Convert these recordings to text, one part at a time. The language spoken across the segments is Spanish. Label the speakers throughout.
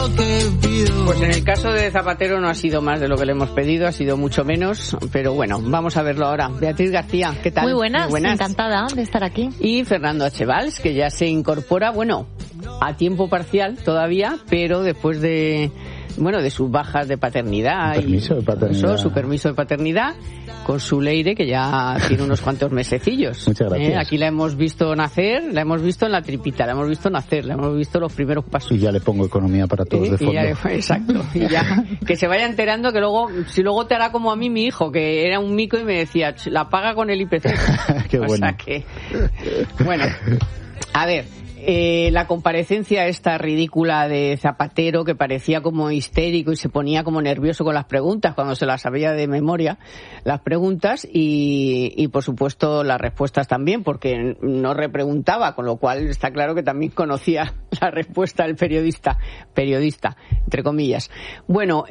Speaker 1: Pues en el caso de Zapatero no ha sido más de lo que le hemos pedido, ha sido mucho menos, pero bueno, vamos a verlo ahora. Beatriz García, ¿qué tal?
Speaker 2: Muy buenas, encantada de estar aquí.
Speaker 1: Y Fernando H. Valls, que ya se incorpora, bueno, a tiempo parcial todavía, pero después de sus bajas de paternidad. Su permiso de paternidad, con su Leire, que ya tiene unos cuantos mesecillos.
Speaker 3: Muchas gracias.
Speaker 1: Aquí la hemos visto nacer, la hemos visto en la tripita, la hemos visto nacer, la hemos visto los primeros pasos.
Speaker 3: Y ya le pongo economía para todos de fondo.
Speaker 1: Exacto. Y ya, que se vaya enterando que luego te hará como a mí mi hijo, que era un mico y me decía, la paga con el IPC.
Speaker 3: Qué bueno.
Speaker 1: O sea que, bueno, a ver. La comparecencia esta ridícula de Zapatero, que parecía como histérico y se ponía como nervioso con las preguntas cuando se las sabía de memoria, las preguntas, y por supuesto las respuestas también, porque no repreguntaba, con lo cual está claro que también conocía la respuesta del periodista, entre comillas. Bueno,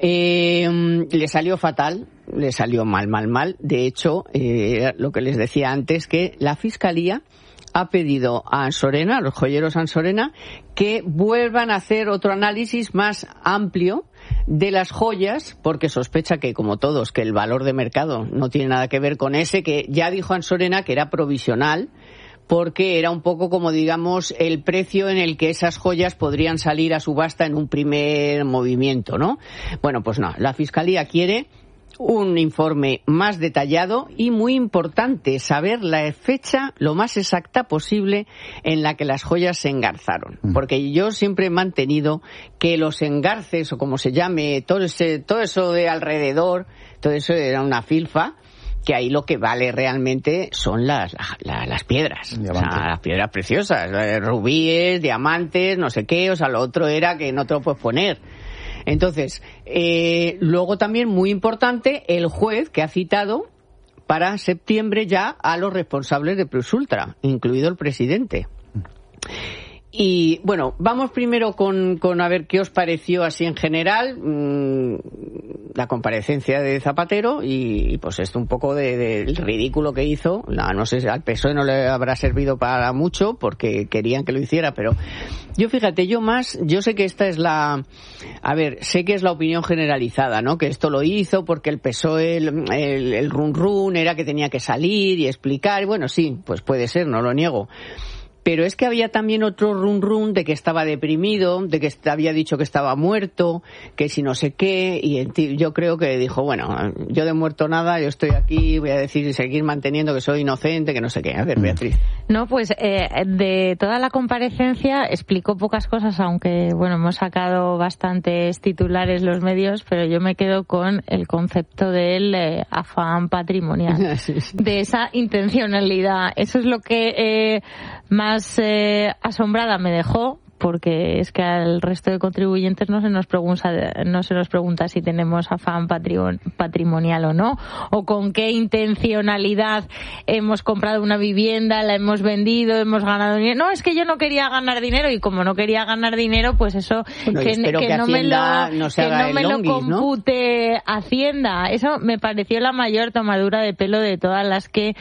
Speaker 1: le salió fatal. Le salió mal. De hecho, lo que les decía antes, que la Fiscalía ha pedido a Ansorena, a los joyeros Ansorena, que vuelvan a hacer otro análisis más amplio de las joyas, porque sospecha que, como todos, que el valor de mercado no tiene nada que ver con ese, que ya dijo Ansorena que era provisional, porque era un poco como, digamos, el precio en el que esas joyas podrían salir a subasta en un primer movimiento, ¿no? Bueno, pues no, la Fiscalía quiere un informe más detallado y, muy importante, saber la fecha lo más exacta posible en la que las joyas se engarzaron. Porque yo siempre he mantenido que los engarces, o como se llame, todo eso de alrededor, todo eso era una filfa, que ahí lo que vale realmente son las piedras, o sea, las piedras preciosas, rubíes, diamantes, no sé qué, o sea, lo otro era que no te lo puedes poner. Entonces, luego también, muy importante, el juez que ha citado para septiembre ya a los responsables de Plus Ultra, incluido el presidente. Y bueno, vamos primero con a ver qué os pareció así en general la comparecencia de Zapatero y pues esto un poco del ridículo que hizo. No sé, al PSOE no le habrá servido para mucho porque querían que lo hiciera, pero yo sé que esta es sé que es la opinión generalizada, ¿no? Que esto lo hizo porque el PSOE, el run era que tenía que salir y explicar. Bueno, sí, pues puede ser, no lo niego. Pero es que había también otro run de que estaba deprimido, de que había dicho que estaba muerto, que si no sé qué, y yo creo que dijo, bueno, yo de muerto nada, yo estoy aquí, voy a decir y seguir manteniendo que soy inocente, que no sé qué. A ver, Beatriz.
Speaker 2: No, pues de toda la comparecencia explicó pocas cosas, aunque, bueno, hemos sacado bastantes titulares los medios, pero yo me quedo con el concepto del afán patrimonial, sí. De esa intencionalidad. Eso es lo que más asombrada me dejó, porque es que al resto de contribuyentes no se nos pregunta si tenemos afán patrimonial o no, o con qué intencionalidad hemos comprado una vivienda, la hemos vendido, hemos ganado dinero. No, es que yo no quería ganar dinero, y como no quería ganar dinero, pues eso,
Speaker 1: bueno, que no me lo
Speaker 2: compute, ¿no? Hacienda. Eso me pareció la mayor tomadura de pelo de todas las que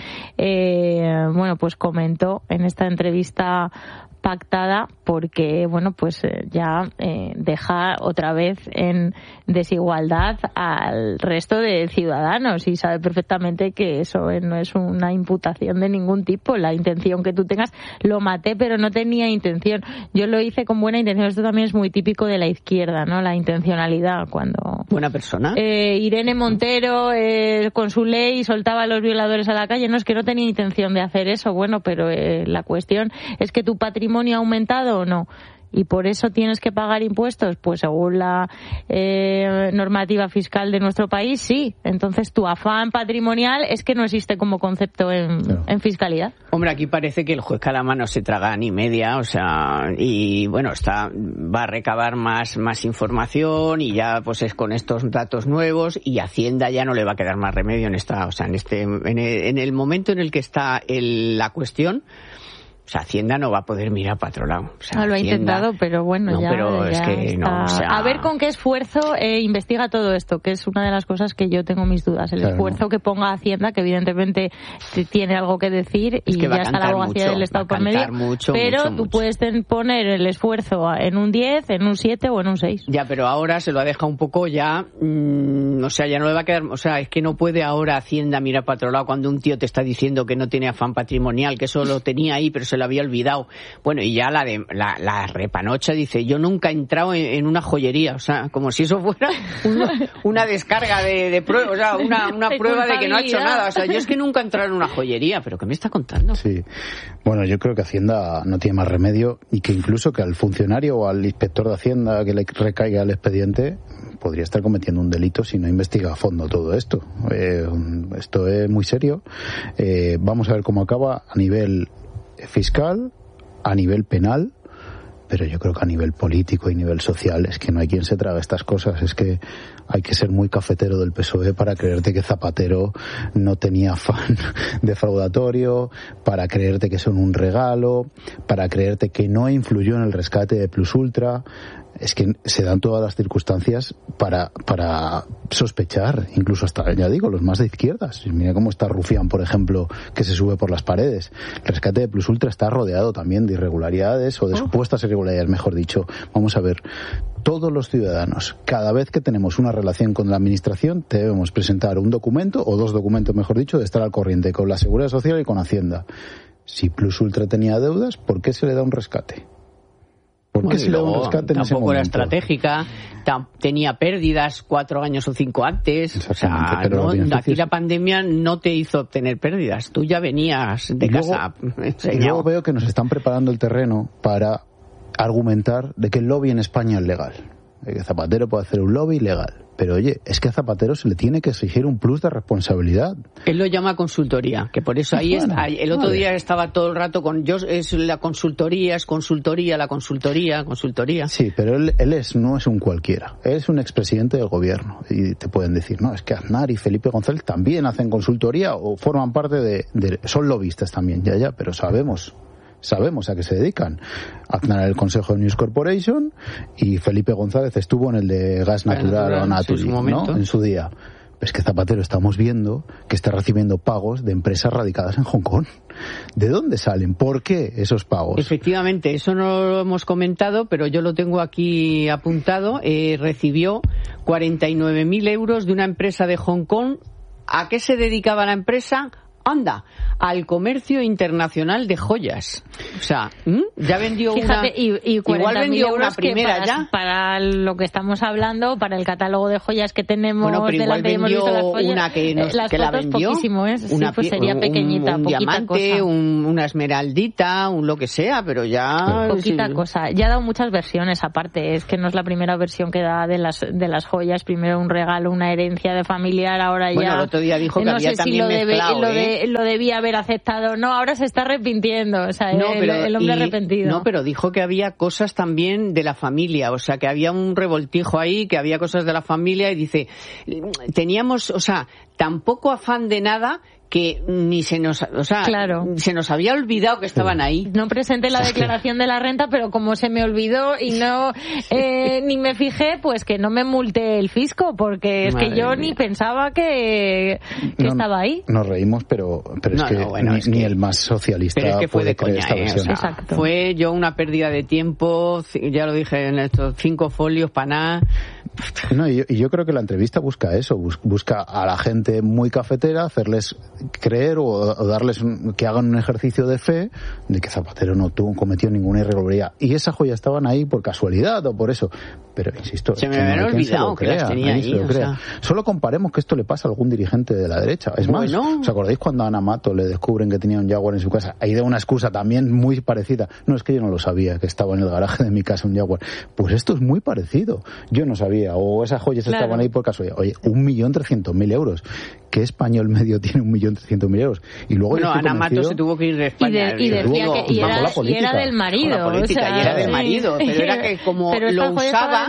Speaker 2: pues comentó en esta entrevista pactada, porque ya deja otra vez en desigualdad al resto de ciudadanos, y sabe perfectamente que eso no es una imputación de ningún tipo. La intención que tú tengas, lo maté pero no tenía intención, yo lo hice con buena intención. Esto también es muy típico de la izquierda, ¿no? La intencionalidad, cuando
Speaker 1: buena persona.
Speaker 2: Irene Montero con su ley soltaba a los violadores a la calle. No, es que no tenía intención de hacer eso. Bueno, pero la cuestión es que tu patrimonio ha aumentado o no, y por eso tienes que pagar impuestos, pues según la normativa fiscal de nuestro país, sí. Entonces tu afán patrimonial es que no existe como concepto en fiscalidad.
Speaker 1: Hombre, aquí parece que el juez Calamá no se traga ni media, o sea, y bueno, va a recabar más información, y ya pues es con estos datos nuevos, y Hacienda ya no le va a quedar más remedio en el momento en el que está la cuestión. O sea, Hacienda no va a poder mirar para otro lado. O sea,
Speaker 2: lo ha
Speaker 1: Hacienda...
Speaker 2: intentado, pero bueno,
Speaker 1: no,
Speaker 2: ya,
Speaker 1: pero
Speaker 2: ya
Speaker 1: es que
Speaker 2: está.
Speaker 1: no, o sea...
Speaker 2: A ver con qué esfuerzo investiga todo esto, que es una de las cosas que yo tengo mis dudas. El esfuerzo que ponga Hacienda, que evidentemente tiene algo que decir y ya está la abogacía del Estado por medio. Pero tú puedes poner el esfuerzo en un 10, en un 7 o en un 6.
Speaker 1: Ya, pero ahora se lo ha dejado un poco ya... o sea, ya no le va a quedar... O sea, es que no puede ahora Hacienda mirar para otro lado cuando un tío te está diciendo que no tiene afán patrimonial, que eso lo tenía ahí, pero se lo había olvidado. Bueno, y ya la repanocha dice, yo nunca he entrado en una joyería, o sea, como si eso fuera una descarga de prueba, o sea, una prueba de que no ha hecho nada. O sea, yo es que nunca he entrado en una joyería, pero ¿qué me está contando?
Speaker 3: Sí, bueno, yo creo que Hacienda no tiene más remedio y que incluso que al funcionario o al inspector de Hacienda que le recaiga el expediente podría estar cometiendo un delito si no investiga a fondo todo esto. Esto es muy serio. Vamos a ver cómo acaba a nivel fiscal, a nivel penal, pero yo creo que a nivel político y nivel social es que no hay quien se trague estas cosas. Es que hay que ser muy cafetero del PSOE para creerte que Zapatero no tenía afán defraudatorio, para creerte que son un regalo, para creerte que no influyó en el rescate de Plus Ultra. Es que se dan todas las circunstancias para sospechar, incluso hasta, ya digo, los más de izquierdas. Mira cómo está Rufián, por ejemplo, que se sube por las paredes. El rescate de Plus Ultra está rodeado también de irregularidades o de supuestas irregularidades, mejor dicho. Vamos a ver, todos los ciudadanos, cada vez que tenemos una relación con la administración, debemos presentar un documento, o dos documentos, mejor dicho, de estar al corriente con la Seguridad Social y con Hacienda. Si Plus Ultra tenía deudas, ¿por qué se le da un rescate? ¿Por qué se le da un rescate en ese momento?
Speaker 1: Tampoco era estratégica, tenía pérdidas 4 años o 5 antes. O sea, aquí la pandemia no te hizo obtener pérdidas. Tú ya venías de casa.
Speaker 3: Y luego veo que nos están preparando el terreno para argumentar de que el lobby en España es legal. Que Zapatero puede hacer un lobby legal. Pero oye, es que a Zapatero se le tiene que exigir un plus de responsabilidad.
Speaker 1: Él lo llama consultoría, que por eso ahí está. El otro día estaba todo el rato con es la consultoría, la consultoría.
Speaker 3: Sí, pero él no es un cualquiera. Él es un expresidente del gobierno. Y te pueden decir, no, es que Aznar y Felipe González también hacen consultoría o forman parte son lobistas también, ya, pero sabemos a qué se dedican. Aznar en el Consejo de News Corporation y Felipe González estuvo en el de Gas Natural o Naturgy, ¿no? En su día. Es que Zapatero estamos viendo que está recibiendo pagos de empresas radicadas en Hong Kong. ¿De dónde salen? ¿Por qué esos pagos?
Speaker 1: Efectivamente, eso no lo hemos comentado, pero yo lo tengo aquí apuntado. Recibió 49.000 euros de una empresa de Hong Kong. ¿A qué se dedicaba la empresa? Anda, al comercio internacional de joyas. O sea, ya vendió
Speaker 2: igual vendió una
Speaker 1: primera ya.
Speaker 2: Para lo que estamos hablando, para el catálogo de joyas que tenemos,
Speaker 1: bueno, pero igual vendió una que la vendió.
Speaker 2: Poquísimo, ¿eh? Sí, pues sería pequeñita,
Speaker 1: un diamante,
Speaker 2: cosa.
Speaker 1: Una esmeraldita, un lo que sea, pero ya...
Speaker 2: Poquita cosa. Ya ha dado muchas versiones aparte. Es que no es la primera versión que da de las joyas. Primero un regalo, una herencia de familiar, ahora ya...
Speaker 1: Bueno, el otro día dijo que había también mezclado,
Speaker 2: lo debía haber aceptado. No, ahora se está arrepintiendo. O sea, el hombre arrepentido.
Speaker 1: No, pero dijo que había cosas también de la familia. O sea, que había un revoltijo ahí, que había cosas de la familia y dice, teníamos, o sea, tampoco afán de nada que ni se nos, o sea, se nos había olvidado que estaban ahí.
Speaker 2: No presenté la declaración de la renta, pero como se me olvidó y no ni me fijé, pues que no me multe el fisco, porque es que yo ni pensaba que estaba ahí.
Speaker 3: Nos reímos, pero es que ni el más socialista
Speaker 1: pero es que fue de coña,
Speaker 3: esta versión.
Speaker 2: Exacto.
Speaker 1: Fue yo una pérdida de tiempo, ya lo dije en estos 5 folios para nada.
Speaker 3: No, y yo creo que la entrevista busca eso, busca a la gente muy cafetera, hacerles creer o darles que hagan un ejercicio de fe de que Zapatero no cometió ninguna irregularidad. Y esas joyas estaban ahí por casualidad o por eso. Pero, insisto,
Speaker 1: se me había olvidado que las tenía ahí.
Speaker 3: Solo comparemos que esto le pasa a algún dirigente de la derecha. Es más, ¿os acordáis cuando a Ana Mato le descubren que tenía un Jaguar en su casa? Ahí da una excusa también muy parecida. No, es que yo no lo sabía, que estaba en el garaje de mi casa un Jaguar. Pues esto es muy parecido. Yo no sabía. O esas joyas estaban ahí por casualidad. Oye, 1.300.000 euros. ¿Qué español medio tiene 1.300.000 euros? Y luego
Speaker 1: Ana Mato se tuvo que ir de España.
Speaker 2: Y decía que era del marido.
Speaker 1: Y era del marido. Pero era que como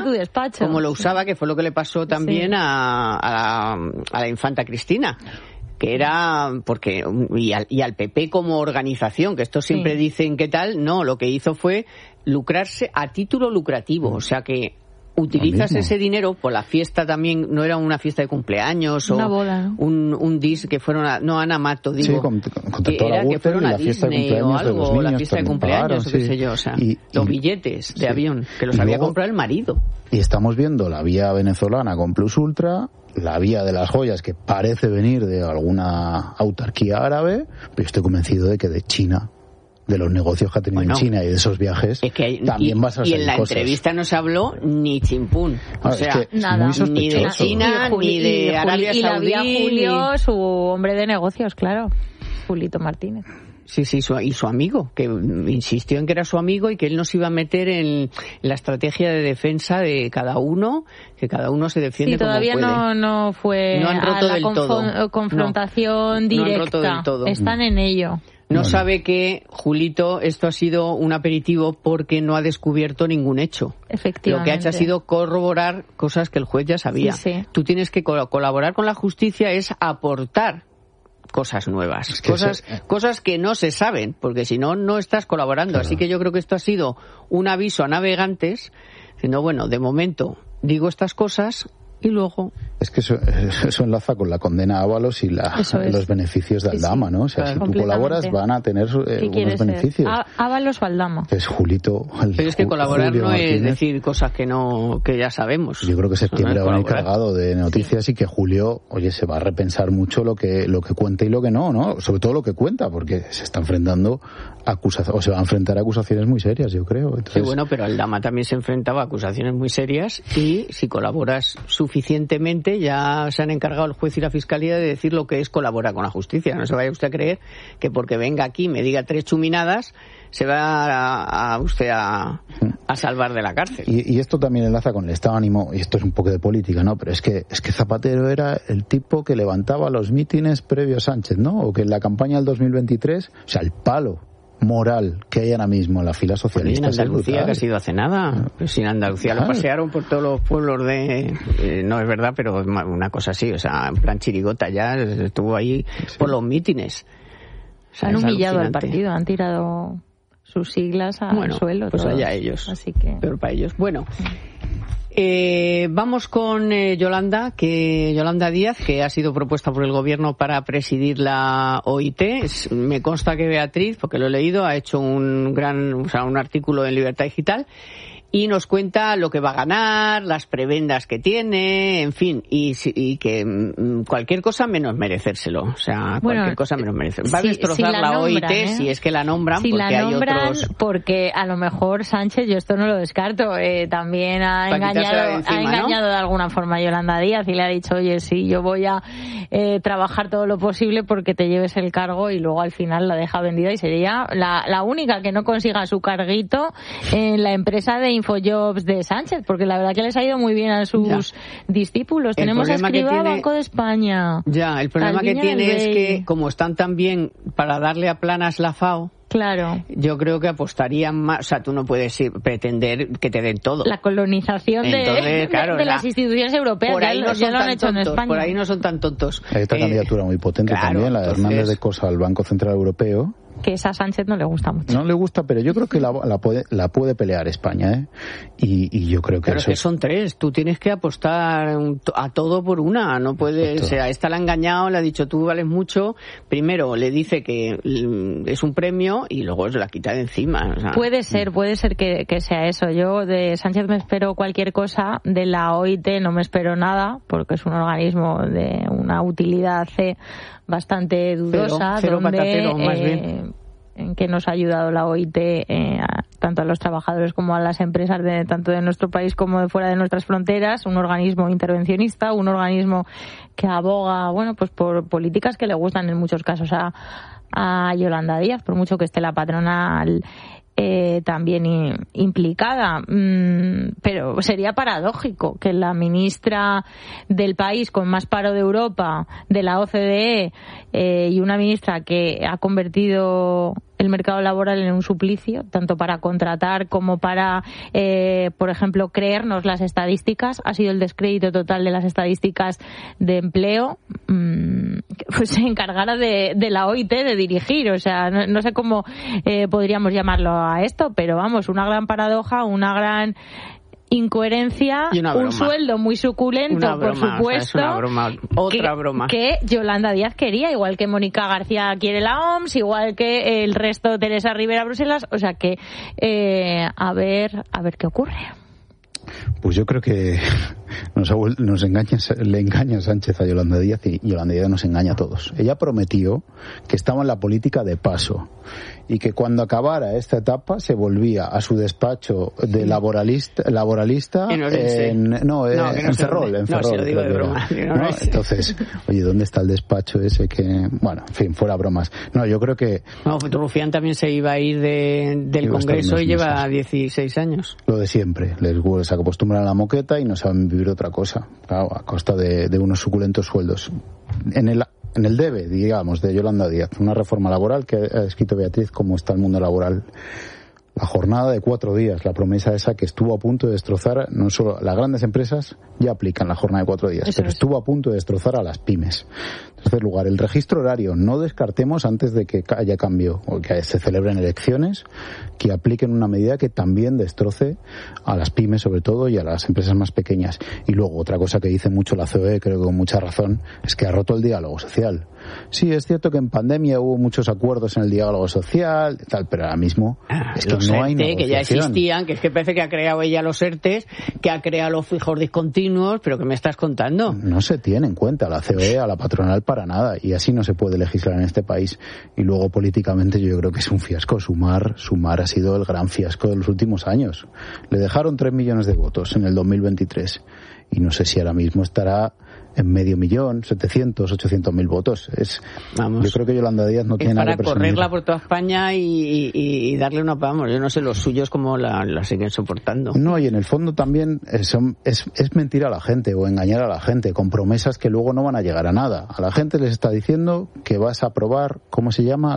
Speaker 1: lo usaba, que fue lo que le pasó también a la infanta Cristina. que era porque y al PP como organización, que esto siempre dicen que tal, no, lo que hizo fue lucrarse a título lucrativo, o sea que utilizas ese dinero por la fiesta también, no era una fiesta de cumpleaños
Speaker 2: una
Speaker 1: o
Speaker 2: boda, ¿no?
Speaker 1: un dis que fueron Ana Mato, digo,
Speaker 3: sí, contrató a la
Speaker 1: que fueron a Disney o algo,
Speaker 3: de los niños,
Speaker 1: la fiesta de cumpleaños
Speaker 3: pagaron,
Speaker 1: o qué sé yo, o sea, los billetes de avión que los había comprado el marido.
Speaker 3: Y estamos viendo la vía venezolana con Plus Ultra, la vía de las joyas que parece venir de alguna autarquía árabe, pero estoy convencido de que de China, de los negocios que ha tenido en China y de esos viajes,
Speaker 1: es que
Speaker 3: también vas a salir
Speaker 1: y en la
Speaker 3: cosas.
Speaker 1: Entrevista no se habló ni chimpún, o sea,
Speaker 3: es que
Speaker 2: nada,
Speaker 1: ni de China, ni de Arabia Saudí.
Speaker 2: Y la vía Julio, su hombre de negocios, claro, Julito Martínez.
Speaker 1: Sí, y su amigo, que insistió en que era su amigo y que él no se iba a meter en la estrategia de defensa de cada uno, que cada uno se defiende como puede.
Speaker 2: Todavía no fue
Speaker 1: han roto
Speaker 2: a la confrontación directa.
Speaker 1: No han roto del todo.
Speaker 2: Están en ello.
Speaker 1: No sabe que, Julito, esto ha sido un aperitivo porque no ha descubierto ningún hecho.
Speaker 2: Efectivamente.
Speaker 1: Lo que ha hecho ha sido corroborar cosas que el juez ya sabía.
Speaker 2: Sí.
Speaker 1: Tú tienes que colaborar con la justicia, es aportar cosas nuevas,
Speaker 3: es que
Speaker 1: cosas que no se saben, porque si no, no estás colaborando. Claro. Así que yo creo que esto ha sido un aviso a navegantes, diciendo, bueno, de momento digo estas cosas y luego...
Speaker 3: Es que eso enlaza con la condena a Ábalos y los beneficios de Aldama, ¿no? O sea,
Speaker 2: claro,
Speaker 3: si tú colaboras van a tener unos beneficios.
Speaker 2: ¿Ábalos o Aldama?
Speaker 3: Es Julito.
Speaker 1: Pero es que colaborar
Speaker 3: Julio
Speaker 1: no
Speaker 3: Martínez.
Speaker 1: Es decir cosas que ya sabemos.
Speaker 3: Yo creo que septiembre va a ir cargado de noticias y que Julio, oye, se va a repensar mucho lo que cuenta y lo que no, sobre todo lo que cuenta, porque se está enfrentando o se va a enfrentar a acusaciones muy serias, yo creo. Entonces...
Speaker 1: Sí, bueno, pero Aldama también se enfrentaba a acusaciones muy serias y si colaboras suficientemente ya se han encargado el juez y la fiscalía de decir lo que es colaborar con la justicia. No se vaya usted a creer que porque venga aquí y me diga 3 chuminadas se va usted a salvar de la cárcel.
Speaker 3: Y esto también enlaza con el estado de ánimo, y esto es un poco de política, ¿no? Pero es que Zapatero era el tipo que levantaba los mítines previos a Sánchez, ¿no? O que en la campaña del 2023, o sea, el palo moral que hay ahora mismo en la fila socialista.
Speaker 1: En Andalucía, que ha sido hace nada. Pues en Andalucía lo pasearon por todos los pueblos no es verdad, pero una cosa así, o sea, en plan chirigota ya, estuvo ahí por los mítines. O sea,
Speaker 2: han humillado al partido, han tirado sus siglas al suelo.
Speaker 1: Pues
Speaker 2: todos.
Speaker 1: allá ellos.
Speaker 2: Así que...
Speaker 1: Peor para ellos. Bueno. Vamos con Yolanda Díaz, que ha sido propuesta por el gobierno para presidir la OIT. Me consta que Beatriz, porque lo he leído, ha hecho un artículo en Libertad Digital y nos cuenta lo que va a ganar, las prebendas que tiene, en fin, y que cualquier cosa menos merecérselo. O sea, cualquier cosa menos merecérselo. Va a destrozar la OIT si es que la nombran,
Speaker 2: si
Speaker 1: porque
Speaker 2: la nombran,
Speaker 1: hay otros...
Speaker 2: porque a lo mejor Sánchez, yo esto no lo descarto, también ha engañado de alguna forma a Yolanda Díaz y le ha dicho, oye, sí, yo voy a trabajar todo lo posible porque te lleves el cargo, y luego al final la deja vendida y sería la única que no consiga su carguito en la empresa de Infojobs de Sánchez, porque la verdad que les ha ido muy bien a sus discípulos. Tenemos a Escribá, Banco de España.
Speaker 1: Ya, el problema que tiene es que, como están tan bien para darle a Planas la FAO,
Speaker 2: claro,
Speaker 1: yo creo que apostarían más. O sea, tú no puedes pretender que te den todo.
Speaker 2: La colonización de las instituciones europeas.
Speaker 1: Por ahí no
Speaker 2: ya
Speaker 1: son
Speaker 2: lo han
Speaker 1: tan
Speaker 2: hecho
Speaker 1: tontos,
Speaker 2: en España.
Speaker 1: por ahí no son tan tontos.
Speaker 3: Hay otra candidatura muy potente también, la de Hernández de Cosa al Banco Central Europeo.
Speaker 2: Que esa a Sánchez no le gusta mucho.
Speaker 3: No le gusta, pero yo creo que la puede pelear España, ¿eh? Y yo creo que
Speaker 1: pero que son 3, tú tienes que apostar a todo por una, no puedes, o sea, esta la ha engañado, le ha dicho tú vales mucho, primero le dice que es un premio y luego se la quita de encima. O sea.
Speaker 2: Puede ser que sea eso. Yo de Sánchez me espero cualquier cosa, de la OIT no me espero nada, porque es un organismo de una utilidad bastante dudosa,
Speaker 1: cero patatero, más bien.
Speaker 2: En que nos ha ayudado la OIT tanto a los trabajadores como a las empresas tanto de nuestro país como de fuera de nuestras fronteras, un organismo intervencionista, un organismo que aboga, pues por políticas que le gustan en muchos casos a Yolanda Díaz, por mucho que esté la patronal también implicada, pero sería paradójico que la ministra del país con más paro de Europa, de la OCDE, y una ministra que ha convertido el mercado laboral en un suplicio, tanto para contratar como para, por ejemplo, creernos las estadísticas. Ha sido el descrédito total de las estadísticas de empleo. Pues se encargara de la OIT de dirigir. O sea, no sé cómo podríamos llamarlo a esto, pero vamos, una gran paradoja, una gran incoherencia, un sueldo muy suculento, por supuesto. O sea, es
Speaker 1: una broma, otra broma.
Speaker 2: Que Yolanda Díaz quería, igual que Mónica García quiere la OMS, igual que el resto, Teresa Rivera Bruselas. O sea que, a ver qué ocurre.
Speaker 3: Pues yo creo que le engaña Sánchez a Yolanda Díaz y Yolanda Díaz nos engaña a todos. Ella prometió que estaba en la política de paso y que cuando acabara esta etapa se volvía a su despacho de laboralista en Ferrol.
Speaker 1: No, se lo digo de broma.
Speaker 3: Entonces, oye, ¿dónde está el despacho ese que... Bueno, en fin, fuera bromas. No, yo creo que...
Speaker 1: No, Rufián también se iba a ir del Congreso y lleva 16 años.
Speaker 3: Lo de siempre. Se acostumbran a la moqueta y no saben vivir otra cosa. Claro, a costa de unos suculentos sueldos. En el debe, digamos, de Yolanda Díaz, una reforma laboral que ha escrito Beatriz, cómo está el mundo laboral. La jornada de 4 días, la promesa esa que estuvo a punto de destrozar, no solo las grandes empresas ya aplican la jornada de 4 días, pero estuvo a punto de destrozar a las pymes. En tercer lugar, el registro horario, no descartemos antes de que haya cambio o que se celebren elecciones, que apliquen una medida que también destroce a las pymes sobre todo y a las empresas más pequeñas. Y luego otra cosa que dice mucho la COE, creo que con mucha razón, es que ha roto el diálogo social. Sí, es cierto que en pandemia hubo muchos acuerdos en el diálogo social, tal, pero ahora mismo es que no hay negociación.
Speaker 1: Que ya existían, que es que parece que ha creado ella los ERTES, que ha creado los fijos discontinuos, pero ¿qué me estás contando?
Speaker 3: No se tiene en cuenta la COE, a la patronal para nada, y así no se puede legislar en este país. Y luego políticamente yo creo que es un fiasco. Sumar ha sido el gran fiasco de los últimos años. Le dejaron 3 millones de votos en el 2023 y no sé si ahora mismo estará en 500.000, 700, 800.000 votos. Yo creo que Yolanda Díaz no tiene nada que presumir.
Speaker 1: Para correrla por toda España y darle una... Vamos, yo no sé los suyos cómo la siguen soportando.
Speaker 3: No, y en el fondo también es mentir a la gente o engañar a la gente con promesas que luego no van a llegar a nada. A la gente les está diciendo que vas a aprobar, ¿cómo se llama?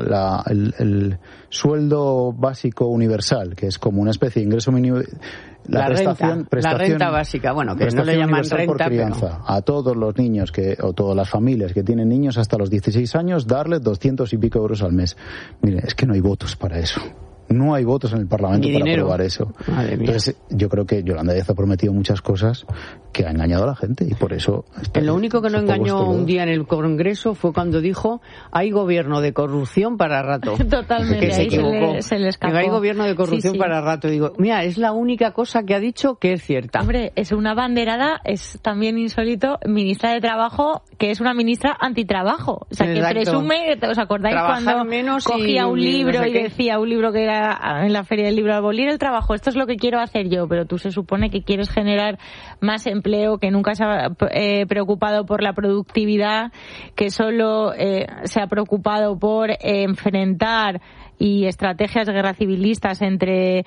Speaker 3: El sueldo básico universal, que es como una especie de ingreso mínimo...
Speaker 1: La renta básica, bueno, que no le llaman renta,
Speaker 3: por crianza, pero... A todos los niños o todas las familias que tienen niños hasta los 16 años, darles 200 y pico euros al mes. Mire, es que no hay votos para eso. No hay votos en el Parlamento para aprobar eso. Entonces, yo creo que Yolanda Díaz ha prometido muchas cosas que ha engañado a la gente y por eso...
Speaker 1: Lo único que no engañó un día en el Congreso fue cuando dijo hay gobierno de corrupción para rato.
Speaker 2: Totalmente,
Speaker 1: que se equivocó.
Speaker 2: Se le escapó.
Speaker 1: Hay gobierno de corrupción para rato. Digo, mira, es la única cosa que ha dicho que es cierta.
Speaker 2: Hombre, es una banderada, es también insólito, ministra de Trabajo, que es una ministra antitrabajo. O sea, que presume, ¿os acordáis
Speaker 1: trabajar
Speaker 2: cuando
Speaker 1: menos
Speaker 2: cogía un libro y decía un libro que era en la Feria del Libro, abolir el trabajo, esto es lo que quiero hacer yo, pero tú se supone que quieres generar más empleo, que nunca se ha preocupado por la productividad, que solo se ha preocupado por enfrentar y estrategias de guerra civilistas entre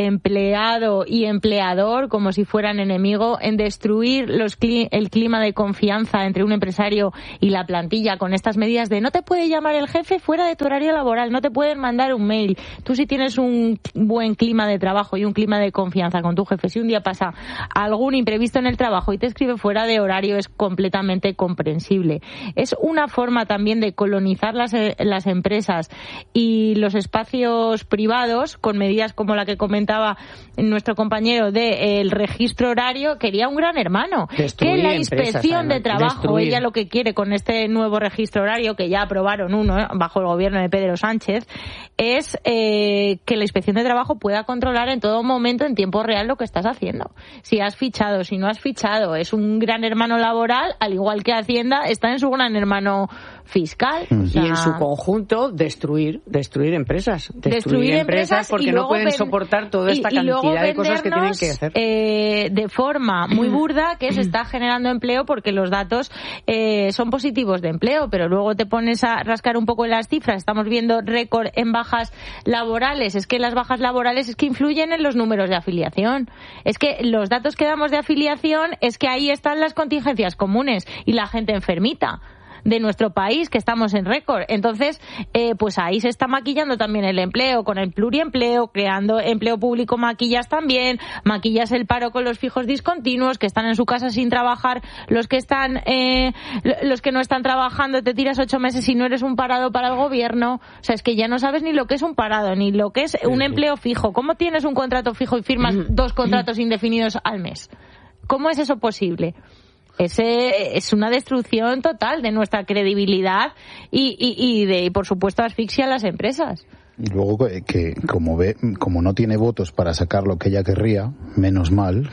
Speaker 2: empleado y empleador como si fueran enemigo, en destruir el clima de confianza entre un empresario y la plantilla con estas medidas de no te puede llamar el jefe fuera de tu horario laboral, no te pueden mandar un mail. Tú si tienes un buen clima de trabajo y un clima de confianza con tu jefe, si un día pasa algún imprevisto en el trabajo y te escribe fuera de horario, es completamente comprensible. Es una forma también de colonizar las empresas y los espacios privados con medidas como la que comentaba nuestro compañero del registro horario. Quería un gran hermano. Que la inspección de trabajo, ella lo que quiere con este nuevo registro horario, que ya aprobaron uno bajo el gobierno de Pedro Sánchez, es que la inspección de trabajo pueda controlar en todo momento, en tiempo real, lo que estás haciendo. Si has fichado, si no has fichado. Es un gran hermano laboral, al igual que Hacienda está en su gran hermano fiscal. O sea,
Speaker 1: y en su conjunto destruir empresas. Destruir empresas porque no pueden soportar toda esta cantidad de cosas que tienen que hacer.
Speaker 2: De forma muy burda, que se está generando empleo porque los datos son positivos de empleo, pero luego te pones a rascar un poco en las cifras. Estamos viendo récord en bajas laborales. Es que las bajas laborales es que influyen en los números de afiliación. Es que los datos que damos de afiliación es que ahí están las contingencias comunes y la gente enfermita. de nuestro país, que estamos en récord. Entonces, pues ahí se está maquillando también el empleo, con el pluriempleo, creando empleo público, maquillas también, maquillas el paro con los fijos discontinuos, que están en su casa sin trabajar, los que no están trabajando, te tiras 8 meses y no eres un parado para el gobierno. O sea, es que ya no sabes ni lo que es un parado, ni lo que es un empleo fijo. ¿Cómo tienes un contrato fijo y firmas 2 contratos indefinidos al mes? ¿Cómo es eso posible? Es una destrucción total de nuestra credibilidad y por supuesto, asfixia a las empresas.
Speaker 3: Y luego que como no tiene votos para sacar lo que ella querría, menos mal.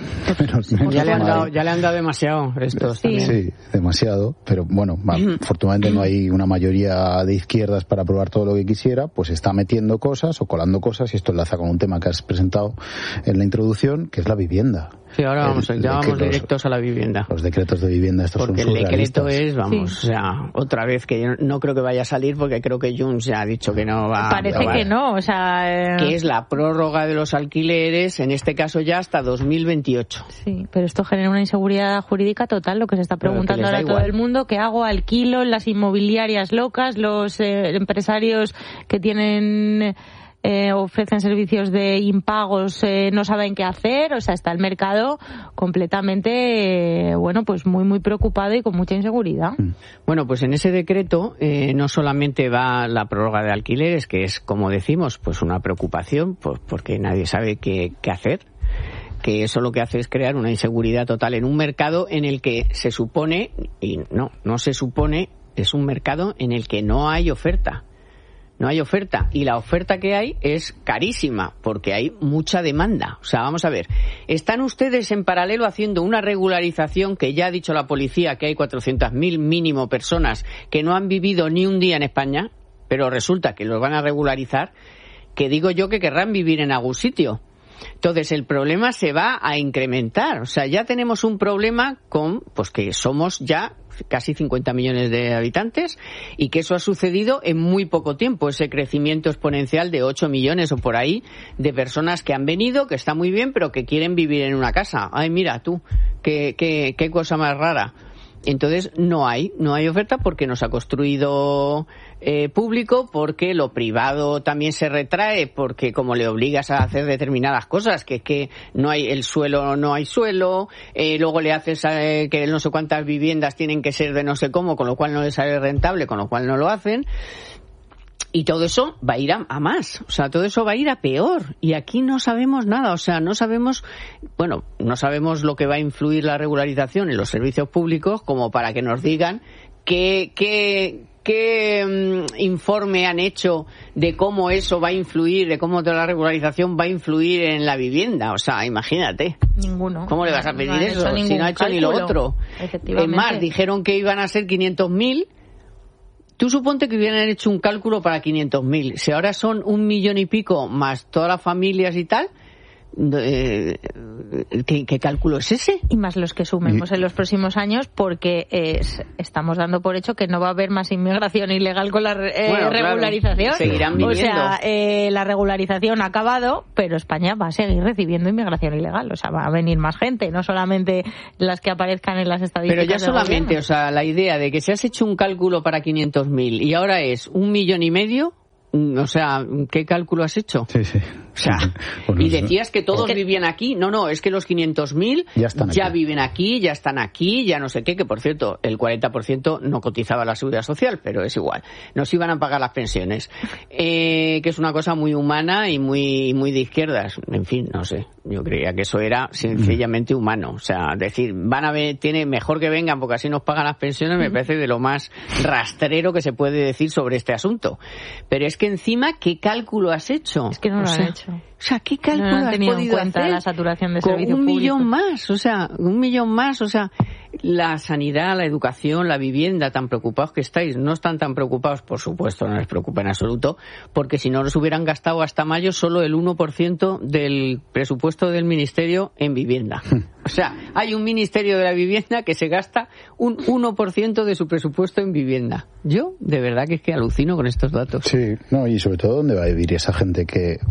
Speaker 1: Ya le han dado demasiado estos también.
Speaker 3: Sí, demasiado. Pero bueno, afortunadamente no hay una mayoría de izquierdas para aprobar todo lo que quisiera, pues está metiendo cosas o colando cosas, y esto enlaza con un tema que has presentado en la introducción, que es la vivienda.
Speaker 1: Sí, ahora vamos directos a la vivienda.
Speaker 3: Los decretos de vivienda, estos
Speaker 1: porque
Speaker 3: son surrealistas.
Speaker 1: Porque el decreto es, o sea, otra vez que yo no creo que vaya a salir, porque creo que Junts ya ha dicho que no va.
Speaker 2: Parece que no, o sea...
Speaker 1: Que es la prórroga de los alquileres, en este caso ya hasta 2028.
Speaker 2: Sí, pero esto genera una inseguridad jurídica total, lo que se está preguntando ahora todo el mundo. ¿Qué hago? ¿Alquilo? Las inmobiliarias locas, los empresarios que tienen... ofrecen servicios de impagos, no saben qué hacer. O sea, está el mercado completamente, pues muy, muy preocupado y con mucha inseguridad.
Speaker 1: Bueno, pues en ese decreto no solamente va la prórroga de alquileres, que es, como decimos, pues una preocupación, porque nadie sabe qué hacer, que eso lo que hace es crear una inseguridad total en un mercado en el que se supone, y no se supone, es un mercado en el que no hay oferta. No hay oferta, y la oferta que hay es carísima porque hay mucha demanda. O sea, vamos a ver, están ustedes en paralelo haciendo una regularización que ya ha dicho la policía que hay 400.000 mínimo personas que no han vivido ni un día en España, pero resulta que los van a regularizar, que digo yo que querrán vivir en algún sitio. Entonces el problema se va a incrementar. O sea, ya tenemos un problema con, pues que somos ya casi 50 millones de habitantes, y que eso ha sucedido en muy poco tiempo, ese crecimiento exponencial de 8 millones o por ahí de personas que han venido, que está muy bien, pero que quieren vivir en una casa. Ay, mira tú, qué cosa más rara. Entonces no hay oferta porque no se ha construido público, porque lo privado también se retrae, porque como le obligas a hacer determinadas cosas, que es que no hay suelo, luego le haces que no sé cuántas viviendas tienen que ser de no sé cómo, con lo cual no les sale rentable, con lo cual no lo hacen. Y todo eso va a ir a más, o sea, todo eso va a ir a peor. Y aquí no sabemos nada, o sea, no sabemos lo que va a influir la regularización en los servicios públicos como para que nos digan qué informe han hecho de cómo eso va a influir, de cómo toda la regularización va a influir en la vivienda. O sea, imagínate.
Speaker 2: Ninguno.
Speaker 1: ¿Cómo le vas a pedir eso si no ha hecho ni lo otro? Es más, dijeron que iban a ser 500.000. Tú suponte que hubieran hecho un cálculo para 500.000. Si ahora son 1 millón y pico más todas las familias y tal, ¿qué cálculo es ese?
Speaker 2: Y más los que sumemos en los próximos años, porque estamos dando por hecho que no va a haber más inmigración ilegal con la regularización.
Speaker 1: Claro, seguirán viniendo.
Speaker 2: O sea, la regularización ha acabado, pero España va a seguir recibiendo inmigración ilegal. O sea, va a venir más gente, no solamente las que aparezcan en las estadísticas.
Speaker 1: Pero ya solamente, o sea, la idea de que se has hecho un cálculo para 500.000 y ahora es 1,5 millones, o sea, ¿qué cálculo has hecho?
Speaker 3: Sí.
Speaker 1: O sea, y decías que todos vivían aquí. No, es que los 500.000 ya viven aquí, ya están aquí, ya no sé qué, que por cierto, el 40% no cotizaba la seguridad social, pero es igual. Nos iban a pagar las pensiones. Que es una cosa muy humana y muy de izquierdas. En fin, no sé. Yo creía que eso era sencillamente humano. O sea, decir, tiene mejor que vengan porque así nos pagan las pensiones, me parece de lo más rastrero que se puede decir sobre este asunto. Pero es que encima, ¿qué cálculo has hecho?
Speaker 2: Es que no lo han hecho.
Speaker 1: O sea, ¿qué cálculo has podido
Speaker 2: en cuenta
Speaker 1: hacer?
Speaker 2: La saturación de servicio
Speaker 1: público.
Speaker 2: 1 millón
Speaker 1: más, o sea, 1 millón más, o sea, la sanidad, la educación, la vivienda, tan preocupados que estáis. No están tan preocupados, por supuesto, no les preocupa en absoluto, porque si no nos hubieran gastado hasta mayo solo el 1% del presupuesto del Ministerio en vivienda. O sea, hay un Ministerio de la Vivienda que se gasta un 1% de su presupuesto en vivienda. Yo, de verdad que es que alucino con estos datos.
Speaker 3: Sí, y sobre todo, ¿dónde va a vivir esa gente que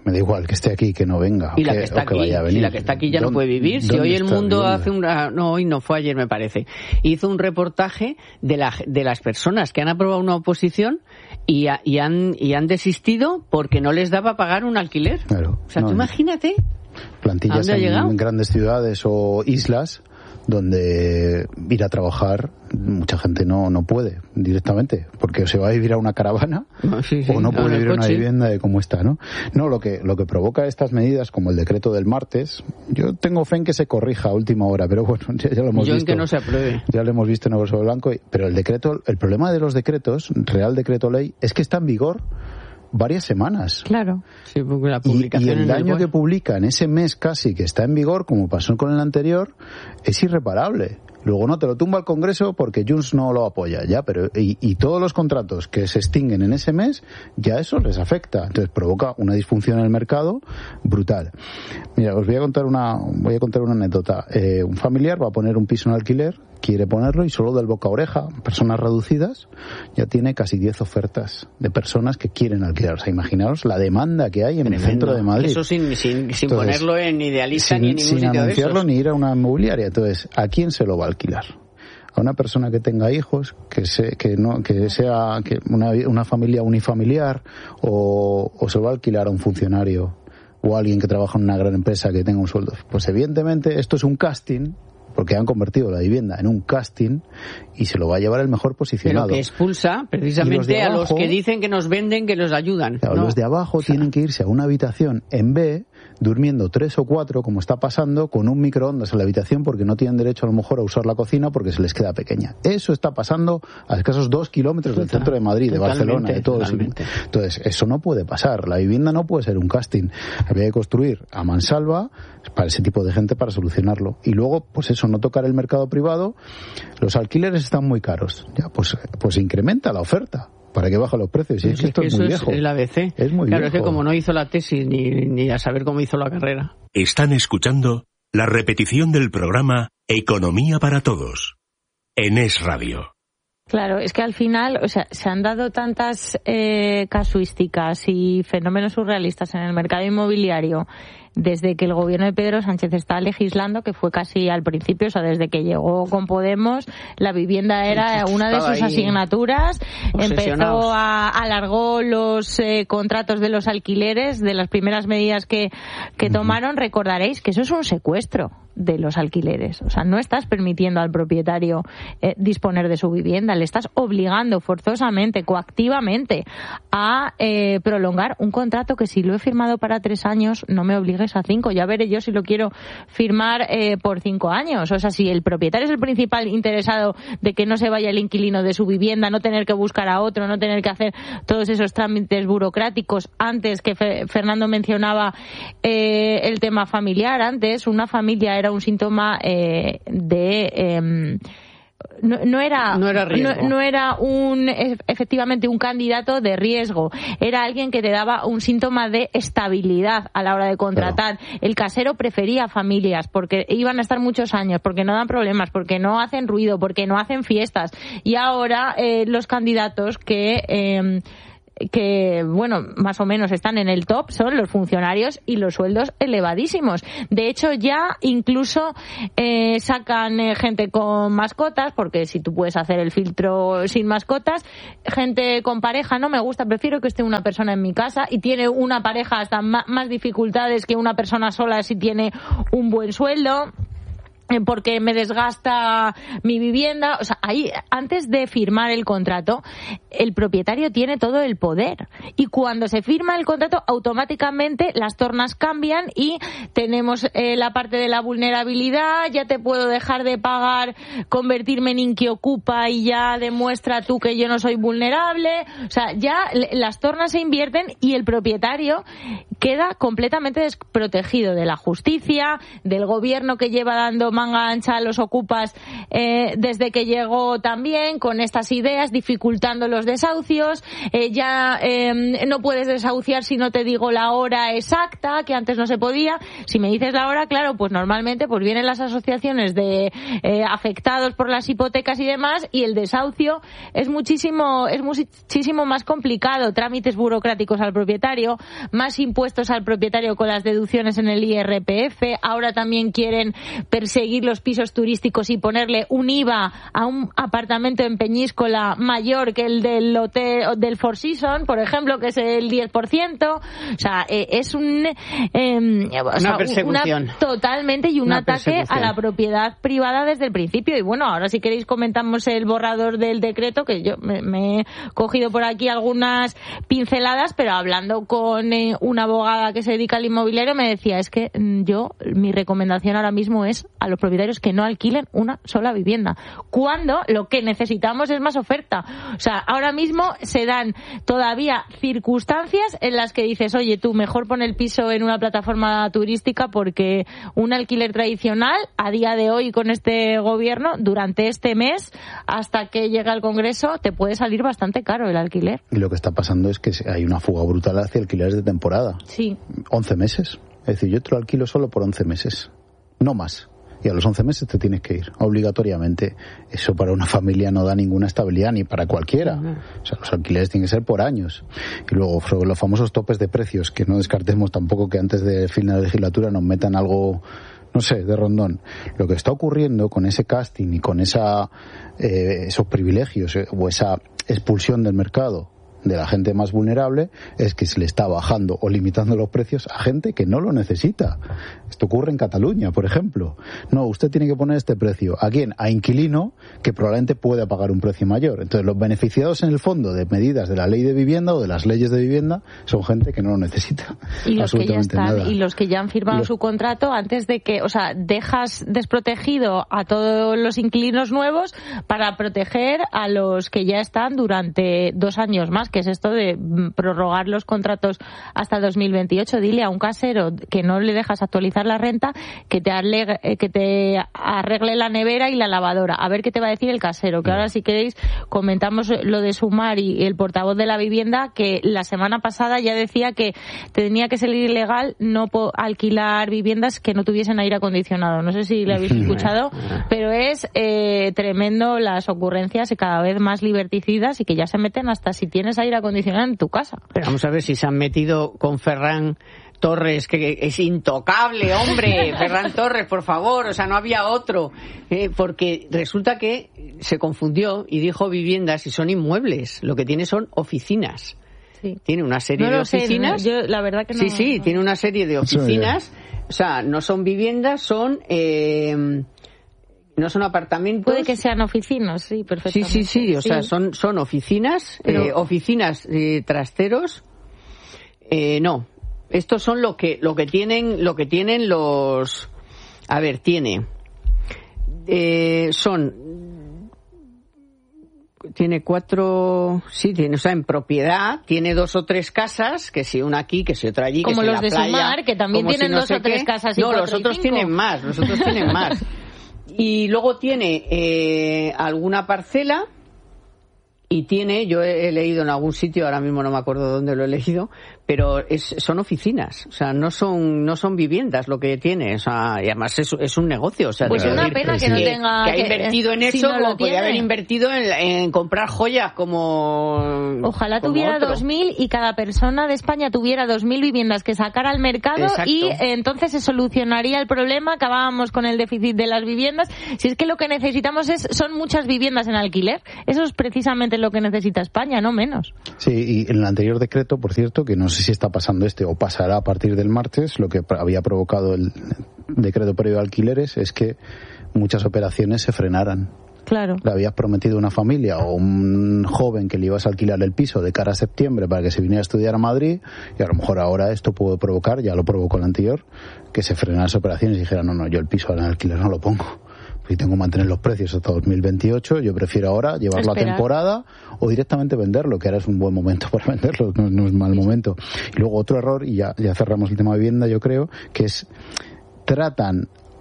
Speaker 3: me da igual que esté aquí, que no venga,
Speaker 1: y la que está aquí,
Speaker 3: vaya a venir.
Speaker 1: Si la que está aquí ya no puede vivir. Si hoy El Mundo hace hoy no, fue ayer me parece, hizo un reportaje de las personas que han aprobado una oposición y han desistido porque no les daba pagar un alquiler.
Speaker 3: Claro.
Speaker 1: O sea, tú imagínate.
Speaker 3: Plantillas en grandes ciudades o islas donde ir a trabajar mucha gente no puede directamente, porque o se va a vivir a una caravana o no puede vivir en una vivienda de como está, ¿no? No, lo que provoca estas medidas, como el decreto del martes, yo tengo fe en que se corrija a última hora, pero bueno, ya lo hemos visto.
Speaker 1: En que no se apruebe.
Speaker 3: Ya lo hemos visto en negro sobre blanco, pero el problema de los decretos, Real Decreto Ley, es que está en vigor varias semanas.
Speaker 2: Claro.
Speaker 1: Sí, porque la publicación
Speaker 3: y el daño que publica en ese mes casi que está en vigor, como pasó con el anterior, es irreparable. Luego no te lo tumba el Congreso porque Junts no lo apoya, ya, pero y todos los contratos que se extinguen en ese mes, ya eso les afecta. Entonces provoca una disfunción en el mercado brutal. Mira, os voy a contar una anécdota. Un familiar va a poner un piso en alquiler, quiere ponerlo y solo del boca a oreja, personas reducidas, ya tiene casi 10 ofertas de personas que quieren alquilar. O sea, imaginaos la demanda que hay en el centro de Madrid.
Speaker 1: Eso sin ponerlo en Idealista ni en ningún sitio de esos.
Speaker 3: Sin anunciarlo ni ir a una inmobiliaria. Entonces, ¿a quién se lo va a alquilar? A una persona que tenga hijos, que sea una familia unifamiliar, o se lo va a alquilar a un funcionario o a alguien que trabaja en una gran empresa que tenga un sueldo. Pues evidentemente esto es un casting, porque han convertido la vivienda en un casting y se lo va a llevar el mejor posicionado.
Speaker 1: Pero que expulsa precisamente a los que dicen que nos venden, que nos ayudan.
Speaker 3: Claro, los de abajo tienen que irse a una habitación en B, durmiendo 3 o 4, como está pasando, con un microondas en la habitación porque no tienen derecho a lo mejor a usar la cocina porque se les queda pequeña. Eso está pasando a escasos 2 kilómetros del centro de Madrid, de Barcelona, de todo eso. Entonces, eso no puede pasar. La vivienda no puede ser un casting. Había que construir a mansalva para ese tipo de gente para solucionarlo. Y luego, pues eso, no tocar el mercado privado. Los alquileres están muy caros. Ya, pues incrementa la oferta para que baje los precios. Y es que esto es muy viejo.
Speaker 1: Es el ABC.
Speaker 3: Es muy
Speaker 1: claro,
Speaker 3: viejo.
Speaker 1: Es que como no hizo la tesis ni a saber cómo hizo la carrera.
Speaker 4: Están escuchando la repetición del programa Economía para Todos en Es Radio.
Speaker 2: Claro, es que al final, o sea, se han dado tantas casuísticas y fenómenos surrealistas en el mercado inmobiliario desde que el gobierno de Pedro Sánchez está legislando, que fue casi al principio, o sea, desde que llegó con Podemos, la vivienda era una de sus asignaturas, alargó los contratos de los alquileres, de las primeras medidas que tomaron. Recordaréis que eso es un secuestro de los alquileres, o sea, no estás permitiendo al propietario disponer de su vivienda, le estás obligando forzosamente, coactivamente a prolongar un contrato que si lo he firmado para 3 años, no me obligues a 5, ya veré yo si lo quiero firmar por 5 años. O sea, si el propietario es el principal interesado de que no se vaya el inquilino de su vivienda, no tener que buscar a otro, no tener que hacer todos esos trámites burocráticos. Antes que Fernando mencionaba el tema familiar, antes una familia era un síntoma no era efectivamente un candidato de riesgo, era alguien que te daba un síntoma de estabilidad a la hora de contratar. Claro. El casero prefería familias porque iban a estar muchos años, porque no dan problemas, porque no hacen ruido, porque no hacen fiestas. Y ahora los candidatos que bueno, más o menos están en el top son los funcionarios y los sueldos elevadísimos. De hecho, ya incluso sacan gente con mascotas, porque si tú puedes hacer el filtro sin mascotas, gente con pareja, no me gusta, prefiero que esté una persona en mi casa, y tiene una pareja hasta más dificultades que una persona sola si tiene un buen sueldo, porque me desgasta mi vivienda. O sea, ahí, antes de firmar el contrato, el propietario tiene todo el poder. Y cuando se firma el contrato, automáticamente las tornas cambian y tenemos la parte de la vulnerabilidad. Ya te puedo dejar de pagar, convertirme en inquiocupa y ya demuestra tú que yo no soy vulnerable. O sea, ya las tornas se invierten y el propietario queda completamente desprotegido de la justicia, del gobierno que lleva dando manga ancha a los ocupas desde que llegó también, con estas ideas, dificultando los desahucios. Ya no puedes desahuciar si no te digo la hora exacta, que antes no se podía. Si me dices la hora, claro, pues normalmente pues vienen las asociaciones de afectados por las hipotecas y demás, y el desahucio es muchísimo más complicado. Trámites burocráticos al propietario, más impuestos al propietario con las deducciones en el IRPF. Ahora también quieren perseguir los pisos turísticos y ponerle un IVA a un apartamento en Peñíscola mayor que el del hotel del Four Seasons, por ejemplo, que es el 10%. O sea, es una
Speaker 1: persecución.
Speaker 2: Totalmente, y un ataque a la propiedad privada desde el principio. Y bueno, ahora si queréis comentamos el borrador del decreto, que yo me he cogido por aquí algunas pinceladas, pero hablando con una abogada que se dedica al inmobiliario me decía, es que mi recomendación ahora mismo es a los propietarios que no alquilen una sola vivienda, cuando lo que necesitamos es más oferta. O sea, ahora mismo se dan todavía circunstancias en las que dices, oye, tú mejor pon el piso en una plataforma turística, porque un alquiler tradicional a día de hoy con este gobierno, durante este mes hasta que llega al Congreso, te puede salir bastante caro el alquiler.
Speaker 3: Y lo que está pasando es que hay una fuga brutal hacia alquileres de temporada.
Speaker 2: Sí.
Speaker 3: 11 meses. Es decir, yo te lo alquilo solo por 11 meses, no más. Y a los 11 meses te tienes que ir, obligatoriamente. Eso para una familia no da ninguna estabilidad, ni para cualquiera. O sea, los alquileres tienen que ser por años. Y luego, sobre los famosos topes de precios, que no descartemos tampoco que antes del fin de la legislatura nos metan algo, no sé, de rondón. Lo que está ocurriendo con ese casting y con esos privilegios o esa expulsión del mercado de la gente más vulnerable es que se le está bajando o limitando los precios a gente que no lo necesita. Esto ocurre en Cataluña, por ejemplo. No, usted tiene que poner este precio. ¿A quién? A inquilino que probablemente pueda pagar un precio mayor. Entonces, los beneficiados en el fondo de medidas de la ley de vivienda o de las leyes de vivienda son gente que no lo necesita.
Speaker 2: Y los que ya están,
Speaker 3: nada.
Speaker 2: y los que ya han firmado su contrato antes de que, o sea, dejas desprotegido a todos los inquilinos nuevos para proteger a los que ya están durante 2 años más, que es esto de prorrogar los contratos hasta 2028. Dile a un casero que no le dejas actualizar la renta que te arregle la nevera y la lavadora. A ver qué te va a decir el casero. Que ahora, si queréis, comentamos lo de Sumar y el portavoz de la vivienda, que la semana pasada ya decía que tenía que ser ilegal no alquilar viviendas que no tuviesen aire acondicionado. No sé si le habéis escuchado, pero es tremendo las ocurrencias cada vez más liberticidas y que ya se meten hasta si tienes aire acondicionado en tu casa.
Speaker 1: Pero vamos a ver si se han metido con Ferran Torres, que es intocable, hombre. Ferran Torres, por favor, o sea, no había otro. Porque resulta que se confundió y dijo viviendas y son inmuebles. Lo que tiene son oficinas. Sí. Tiene una serie de oficinas.
Speaker 2: Yo, la verdad que no.
Speaker 1: Sí, tiene una serie de oficinas. O sea, no son viviendas, son... no son apartamentos.
Speaker 2: Puede que sean oficinas, sí, perfectamente.
Speaker 1: Sí, o sea, son oficinas, oficinas, trasteros. No, estos son lo que tienen los. A ver, tiene 4, sí, tiene, o sea, en propiedad, tiene 2 o 3 casas, que si una aquí, que si otra allí,
Speaker 2: como
Speaker 1: que si
Speaker 2: los de
Speaker 1: la playa,
Speaker 2: Sumar, que también tienen 2 o 3 casas y 4
Speaker 1: No, los otros tienen más. Y luego tiene alguna parcela y tiene, yo he leído en algún sitio, ahora mismo no me acuerdo dónde lo he leído, pero son oficinas, o sea, no son viviendas lo que tiene, o sea, y además es un negocio, o sea,
Speaker 2: pues es una pena que no tenga,
Speaker 1: que ha invertido en eso, como podría haber invertido en comprar joyas como
Speaker 2: ojalá tuviera 2.000 y cada persona de España tuviera 2.000 viviendas que sacar al mercado. Exacto. Y entonces se solucionaría el problema, acabábamos con el déficit de las viviendas. Si es que lo que necesitamos son muchas viviendas en alquiler, eso es precisamente lo que necesita España, no menos.
Speaker 3: Sí, y en el anterior decreto, por cierto, que no sé si está pasando o pasará a partir del martes, lo que había provocado el decreto previo de alquileres es que muchas operaciones se frenaran.
Speaker 2: Claro.
Speaker 3: Le habías prometido a una familia o un joven que le ibas a alquilar el piso de cara a septiembre para que se viniera a estudiar a Madrid, y a lo mejor ahora esto puede provocar, ya lo provocó el anterior, que se frenaran las operaciones y dijera no, yo el piso en alquiler no lo pongo. Y tengo que mantener los precios hasta 2028, yo prefiero ahora llevarlo a temporada o directamente venderlo, que ahora es un buen momento para venderlo, no es mal momento. Y luego otro error, y ya cerramos el tema de vivienda, yo creo, que es tratan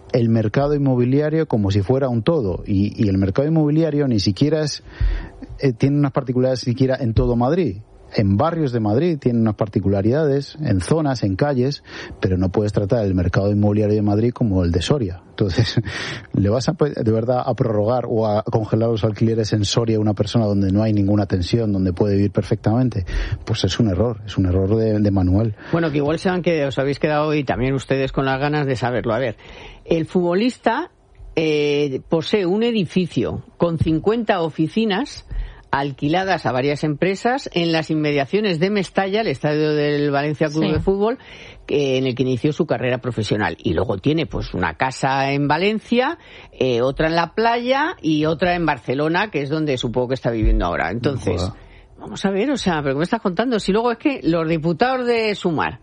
Speaker 3: el mercado inmobiliario como si fuera un todo, y el mercado inmobiliario ni siquiera tiene unas particularidades siquiera en todo Madrid. En barrios de Madrid tiene unas particularidades, en zonas, en calles, pero no puedes tratar el mercado inmobiliario de Madrid como el de Soria. Entonces, ¿le vas de verdad a prorrogar o a congelar los alquileres en Soria a una persona donde no hay ninguna tensión, donde puede vivir perfectamente? Pues es un error de manual.
Speaker 1: Bueno, que igual os habéis quedado y también ustedes con las ganas de saberlo. A ver, el futbolista posee un edificio con 50 oficinas alquiladas a varias empresas en las inmediaciones de Mestalla, el estadio del Valencia Club de Fútbol, en el que inició su carrera profesional. Y luego tiene pues una casa en Valencia, otra en la playa y otra en Barcelona, que es donde supongo que está viviendo ahora. Entonces, vamos a ver, ¿pero qué me estás contando? Si luego es que los diputados de Sumar,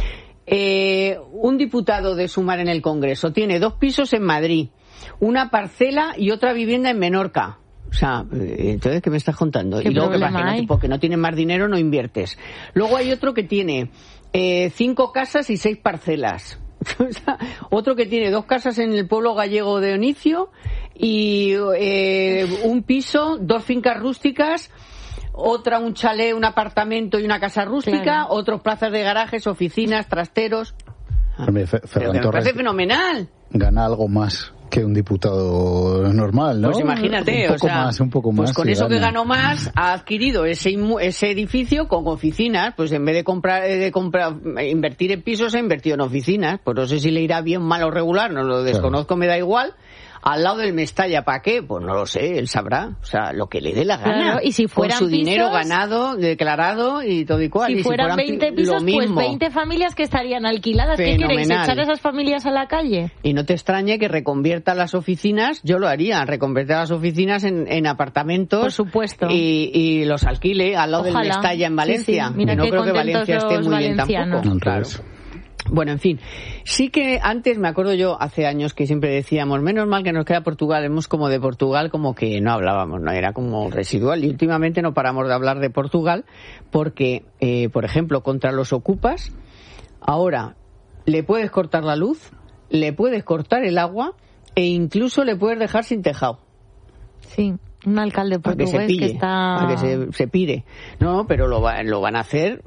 Speaker 1: un diputado de Sumar en el Congreso tiene 2 pisos en Madrid, una parcela y otra vivienda en Menorca. Entonces, ¿qué me estás contando? Y luego, porque no tienes más dinero, no inviertes. Luego hay otro que tiene 5 casas y 6 parcelas. Otro que tiene 2 casas en el pueblo gallego de Onicio y un piso, 2 fincas rústicas, otra un chalet, un apartamento y una casa rústica, otros plazas de garajes, oficinas, trasteros.
Speaker 3: Me
Speaker 1: parece fenomenal.
Speaker 3: Gana algo más que un diputado normal, ¿no?
Speaker 1: Pues imagínate,
Speaker 3: un poco más.
Speaker 1: Pues con eso que ganó más, ha adquirido ese edificio con oficinas, pues en vez de invertir en pisos, ha invertido en oficinas. Pues no sé si le irá bien, mal o regular, no lo desconozco, me da igual. Al lado del Mestalla, ¿para qué? Pues no lo sé, él sabrá. Lo que le dé la gana.
Speaker 2: Claro, y si fueran
Speaker 1: con su
Speaker 2: pisos,
Speaker 1: dinero ganado, declarado y todo igual.
Speaker 2: Si fueran 20 pisos, pues 20 familias que estarían alquiladas.
Speaker 1: Fenomenal.
Speaker 2: ¿Qué queréis? ¿Echar a esas familias a la calle?
Speaker 1: Y no te extrañe que reconvierta las oficinas, yo lo haría, reconvertir las oficinas en apartamentos.
Speaker 2: Por supuesto.
Speaker 1: Y los alquile al lado del Mestalla en Valencia.
Speaker 2: Sí. Mira,
Speaker 1: que no creo que Valencia esté muy bien tampoco.
Speaker 3: No, claro.
Speaker 1: Bueno, en fin, sí que antes me acuerdo yo hace años que siempre decíamos, menos mal que nos queda Portugal, hemos como de Portugal como que no hablábamos, no era como residual, y últimamente no paramos de hablar de Portugal porque, por ejemplo, contra los ocupas, ahora le puedes cortar la luz, le puedes cortar el agua e incluso le puedes dejar sin tejado.
Speaker 2: Sí. Un alcalde portugués que está...
Speaker 1: Para que se pire. No, pero lo van a hacer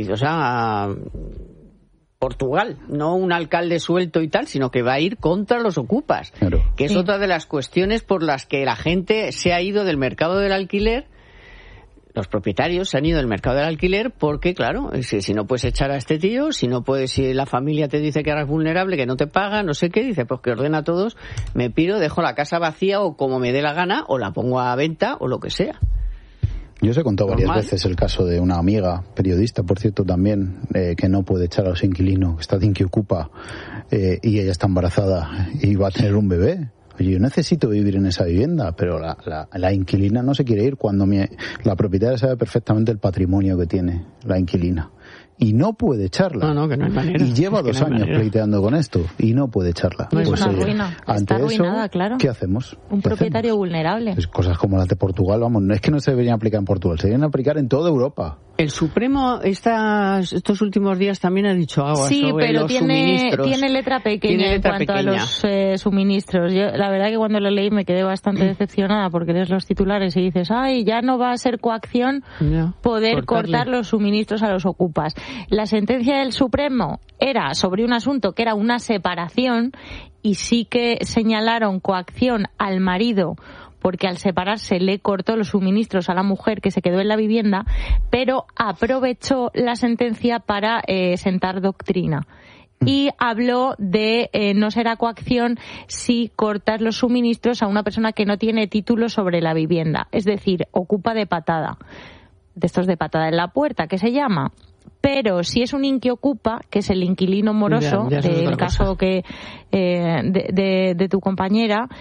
Speaker 1: Portugal, no un alcalde suelto y tal, sino que va a ir contra los ocupas, claro. Que es otra de las cuestiones por las que la gente se ha ido del mercado del alquiler. Los propietarios se han ido del mercado del alquiler porque, claro, si no puedes echar a este tío, si la familia te dice que eres vulnerable, que no te paga, no sé qué, dice, pues que ordena a todos, me piro, dejo la casa vacía o como me dé la gana, o la pongo a venta o lo que sea.
Speaker 3: Yo os he contado varias veces el caso de una amiga, periodista, por cierto, también, que no puede echar a los inquilinos, que está de Inquiocupa, y ella está embarazada y va a tener un bebé. Oye, yo necesito vivir en esa vivienda, pero la inquilina no se quiere ir cuando la propietaria sabe perfectamente el patrimonio que tiene la inquilina. Y no puede echarla.
Speaker 1: No, que no hay manera.
Speaker 3: Y lleva 2 años pleiteando con esto y no puede echarla.
Speaker 2: No, es una ruina. Está arruinada, claro.
Speaker 3: ¿Qué hacemos?
Speaker 2: Un propietario vulnerable.
Speaker 3: Pues cosas como las de Portugal, vamos, no es que no se deberían aplicar en Portugal, se deberían aplicar en toda Europa.
Speaker 1: El Supremo estos últimos días también ha dicho algo sobre los suministros.
Speaker 2: Tiene letra pequeña en cuanto a los suministros. Yo, la verdad que cuando lo leí me quedé bastante decepcionada porque lees los titulares y dices, ya no va a ser coacción poder cortar los suministros a los ocupas. La sentencia del Supremo era sobre un asunto que era una separación y sí que señalaron coacción al marido porque al separarse le cortó los suministros a la mujer que se quedó en la vivienda, pero aprovechó la sentencia para sentar doctrina. Y habló de no será coacción si cortas los suministros a una persona que no tiene título sobre la vivienda, es decir, ocupa de patada. De estos de patada en la puerta, que se llama. Pero si es un inquiocupa, que es el inquilino moroso, del caso de tu compañera,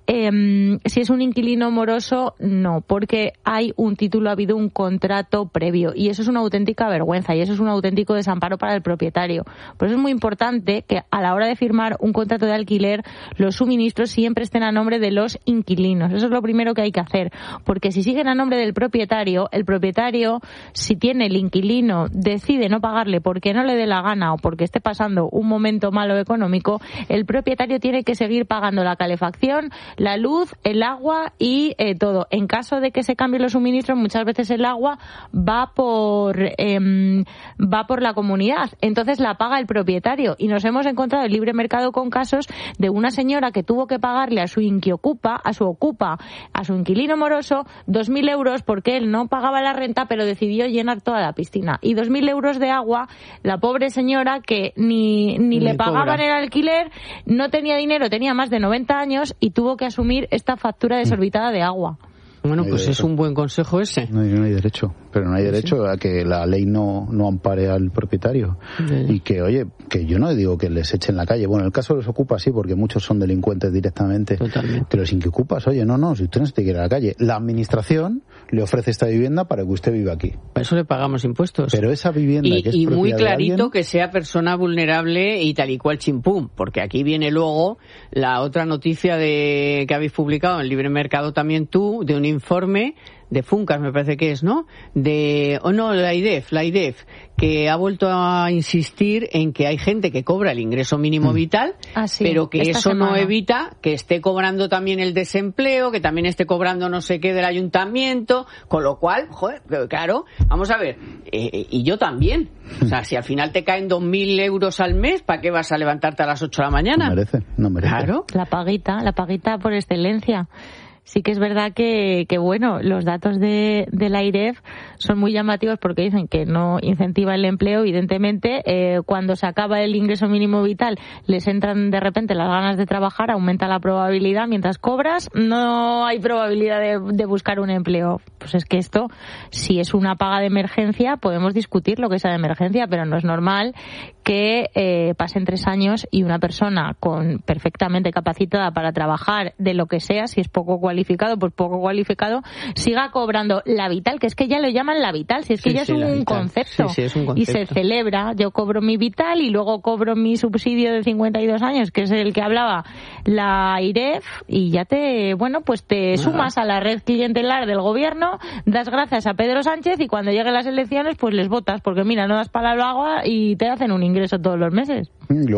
Speaker 2: si es un inquilino moroso, no, porque hay un título, ha habido un contrato previo y eso es una auténtica vergüenza y eso es un auténtico desamparo para el propietario. Por eso es muy importante que a la hora de firmar un contrato de alquiler los suministros siempre estén a nombre de los inquilinos. Eso es lo primero que hay que hacer, porque si siguen a nombre del propietario, el propietario, si tiene el inquilino, decide no pagarle porque no le dé la gana o porque esté pasando un momento malo económico, el propietario tiene que seguir pagando la calefacción, la luz, el agua y todo. En caso de que se cambien los suministros, muchas veces el agua va por la comunidad. Entonces la paga el propietario. Y nos hemos encontrado en libre mercado con casos de una señora que tuvo que pagarle a su inquilino moroso 2.000 euros porque él no pagaba la renta, pero decidió llenar toda la piscina. Y 2.000 euros de agua, la pobre señora que ni le pagaban el alquiler, no tenía dinero, tenía más de 90 años y tuvo que asumir esta factura desorbitada de agua.
Speaker 1: Bueno, pues es un buen consejo ese.
Speaker 3: No hay derecho, pero no hay derecho a que la ley no ampare al propietario. Y que, oye, que yo no digo que les echen la calle. Bueno, en el caso de los ocupas sí, porque muchos son delincuentes directamente.
Speaker 1: Totalmente.
Speaker 3: Pero sin que ocupas, oye, no, si usted no se te quiere ir a la calle, la administración le ofrece esta vivienda para que usted viva aquí.
Speaker 1: Para eso le pagamos impuestos.
Speaker 3: Pero esa vivienda que es
Speaker 1: y muy
Speaker 3: propiedad
Speaker 1: clarito
Speaker 3: de alguien,
Speaker 1: que sea persona vulnerable y tal y cual chimpum, porque aquí viene luego la otra noticia que habéis publicado en Libre Mercado también tú, de un informe de Funcas, me parece que es, ¿no? La IDEF, que ha vuelto a insistir en que hay gente que cobra el ingreso mínimo vital, pero que eso no evita que esté cobrando también el desempleo, que también esté cobrando no sé qué del ayuntamiento, con lo cual, joder, claro, vamos a ver, y yo también. O sea, si al final te caen 2.000 euros al mes, ¿para qué vas a levantarte a las 8 de la mañana?
Speaker 3: No merece.
Speaker 1: Claro.
Speaker 2: La paguita por excelencia. Sí que es verdad que bueno, los datos de la IREF son muy llamativos porque dicen que no incentiva el empleo. Evidentemente, cuando se acaba el ingreso mínimo vital, les entran de repente las ganas de trabajar, aumenta la probabilidad. Mientras cobras, no hay probabilidad de buscar un empleo. Pues es que esto, si es una paga de emergencia, podemos discutir lo que sea de emergencia, pero no es normal que pasen 3 años y una persona perfectamente capacitada para trabajar de lo que sea, si es poco cualificado, pues poco cualificado, siga cobrando la vital, que es que ya lo llaman la vital, si es que ya es un concepto.
Speaker 1: Sí, es un concepto.
Speaker 2: Y se celebra, yo cobro mi vital y luego cobro mi subsidio de 52 años, que es el que hablaba la IREF, y ya te sumas a la red clientelar del gobierno, das gracias a Pedro Sánchez y cuando lleguen las elecciones pues les votas, porque mira, no das para el agua y te hacen un ingreso todos los meses.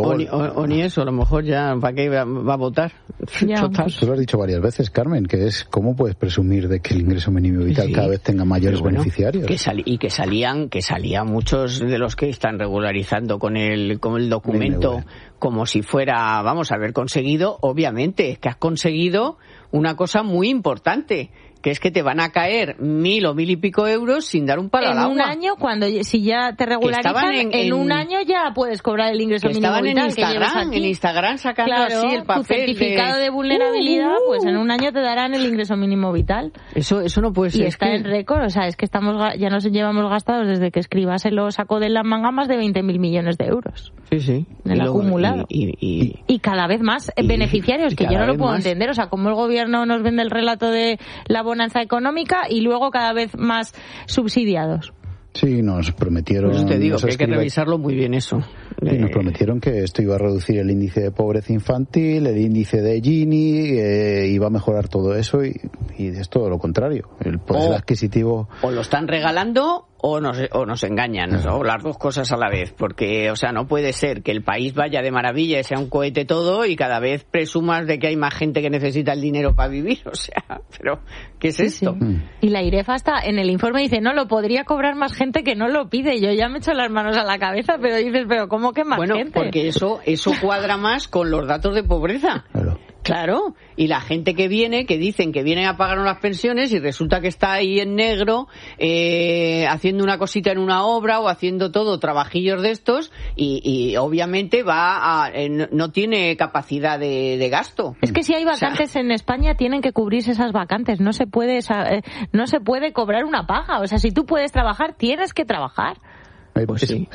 Speaker 1: O ni eso, a lo mejor ya, ¿para qué va a votar?
Speaker 3: Total. Tú lo has dicho varias veces, Carmen, que es cómo puedes presumir de que el ingreso mínimo vital cada vez tenga mayores beneficiarios.
Speaker 1: Que salían muchos de los que están regularizando con el documento como si fuera, vamos a haber conseguido, obviamente, es que has conseguido una cosa muy importante, que es que te van a caer 1.000 o 1.000 y pico euros sin dar un palo al agua.
Speaker 2: En un año, si ya te regularizan, en un año ya puedes cobrar el ingreso mínimo vital.
Speaker 1: En Instagram sacando así el papel.
Speaker 2: Tu certificado de vulnerabilidad, pues en un año te darán el ingreso mínimo vital.
Speaker 1: Eso no puede ser.
Speaker 2: Y está en récord, o sea, es que ya nos llevamos gastados desde que Escribá se lo sacó de la manga más de 20.000 millones de euros.
Speaker 1: Sí.
Speaker 2: En el acumulado. Y cada vez más beneficiarios, que yo no lo puedo entender. O sea, como el gobierno nos vende el relato de la bonanza económica y luego cada vez más subsidiados.
Speaker 3: Sí, nos prometieron...
Speaker 1: Pues te digo que hay que revisarlo muy bien eso.
Speaker 3: Y nos prometieron que esto iba a reducir el índice de pobreza infantil, el índice de Gini, iba a mejorar todo eso y es todo lo contrario. El poder adquisitivo...
Speaker 1: O lo están regalando o nos engañan, o las dos cosas a la vez, porque, o sea, no puede ser que el país vaya de maravilla y sea un cohete todo y cada vez presumas de que hay más gente que necesita el dinero para vivir, o sea, pero ¿qué es esto?
Speaker 2: Sí. Y la IREF hasta en el informe dice, no, lo podría cobrar más gente que no lo pide. Yo ya me echo las manos a la cabeza, pero dices, pero ¿cómo que más gente?
Speaker 1: Bueno, porque eso cuadra más con los datos de pobreza. Claro, y la gente que dicen que vienen a pagarnos las pensiones y resulta que está ahí en negro haciendo una cosita en una obra o haciendo todo, trabajillos de estos y obviamente no tiene capacidad de gasto.
Speaker 2: Es que si hay vacantes en España tienen que cubrirse esas vacantes, no se puede cobrar una paga, o sea, si tú puedes trabajar, tienes que trabajar.
Speaker 3: Pues sí.